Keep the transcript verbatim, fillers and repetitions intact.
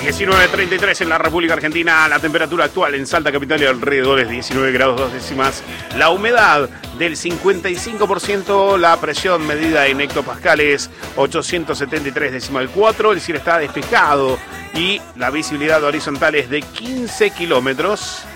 diecinueve treinta y tres en la República Argentina. La temperatura actual en Salta Capital y alrededor es diecinueve grados dos décimas. La humedad del cincuenta y cinco por ciento. La presión medida en hectopascales ochocientos setenta y tres decimal cuatro. El cielo está despejado y la visibilidad horizontal es de quince kilómetros.